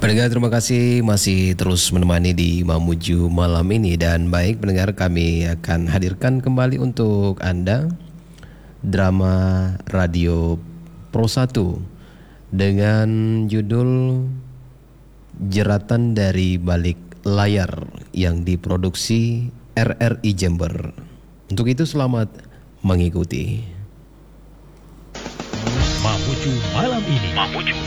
Pendengar, terima kasih masih terus menemani di Mamuju malam ini. Dan baik pendengar, kami akan hadirkan kembali untuk Anda drama radio Pro 1 dengan judul Jeratan dari Balik Layar yang diproduksi RRI Jember. Untuk itu selamat mengikuti. Mamuju malam ini.